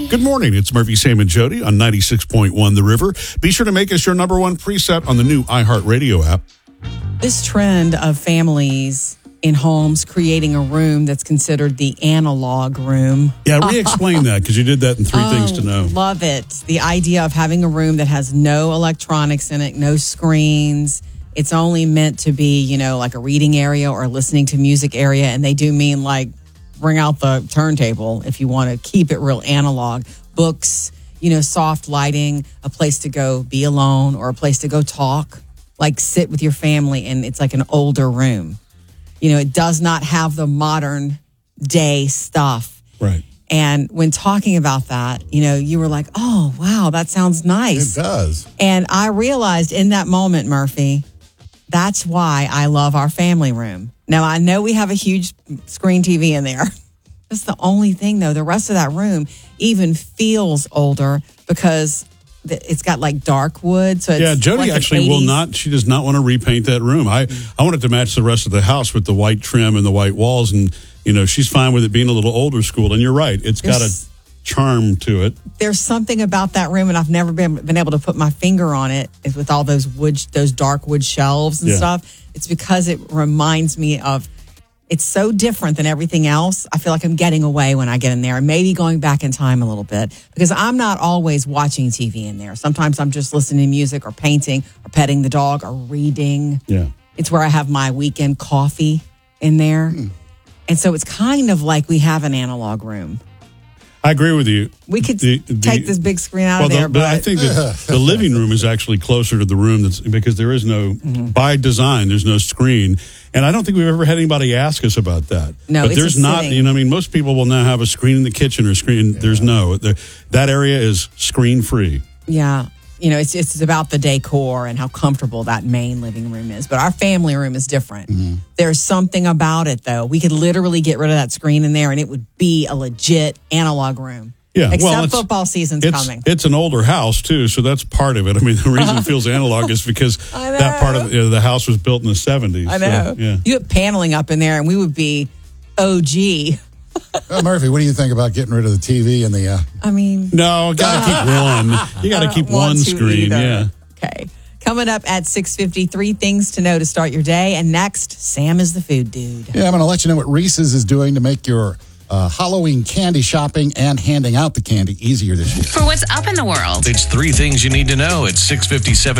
Good morning. It's Murphy, Sam, and Jody on 96.1 The River. Be sure to make us your number one preset on the new iHeartRadio app. This trend of families in homes creating a room that's considered the analog room. Yeah, re-explain that because you did that in Three Things to Know. Love it. The idea of having a room that has no electronics in it, no screens. It's only meant to be, like a reading area or a listening to music area. And they do mean like bring out the turntable if you want to keep it real analog. Books, soft lighting, a place to go be alone or a place to go talk, like sit with your family. And it's like an older room. It does not have the modern day stuff. Right. And when talking about that, you were like, oh, wow, that sounds nice. It does. And I realized in that moment, Murphy, that's why I love our family room. Now, I know we have a huge screen TV in there. That's the only thing, though. The rest of that room even feels older because it's got like dark wood. So it's Jody like actually will not. She does not want to repaint that room. I want it to match the rest of the house with the white trim and the white walls. And, she's fine with it being a little older school. And you're right. It's got a charm to it. There's something about that room, and I've never been able to put my finger on it, is with all those dark wood shelves and stuff. It's because it reminds me of, it's so different than everything else. I feel like I'm getting away when I get in there, and maybe going back in time a little bit, because I'm not always watching TV in there. Sometimes I'm just listening to music or painting or petting the dog or reading. Yeah. It's where I have my weekend coffee in there. And so it's kind of like we have an analog room. I agree with you. We could take this big screen out of there. But I think that the living room is actually closer to the room because there is no, by design, there's no screen. And I don't think we've ever had anybody ask us about that. No, but it's there's not, most people will now have a screen in the kitchen or screen. Yeah. There's no, that area is screen free. Yeah. It's about the decor and how comfortable that main living room is. But our family room is different. Mm-hmm. There's something about it, though. We could literally get rid of that screen in there, and it would be a legit analog room. Yeah, Except football season's coming. It's an older house, too, so that's part of it. I mean, the reason it feels analog is because that part of the house was built in the 70s. I know. So, yeah. You have paneling up in there, and we would be OG. Murphy, what do you think about getting rid of the TV and the... No, got to keep one. You got to keep one screen, yeah. Okay. Coming up at 6:50, 3 things to know to start your day. And next, Sam is the food dude. Yeah, I'm going to let you know what Reese's is doing to make your Halloween candy shopping and handing out the candy easier this year. For what's up in the world, it's 3 things you need to know at 6:57.